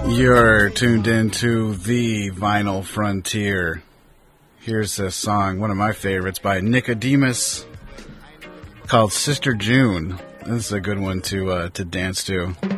You're tuned into the Vinyl Frontier. Here's this song, one of my favorites, by Nicodemus, called Sister June. This is a good one to dance to.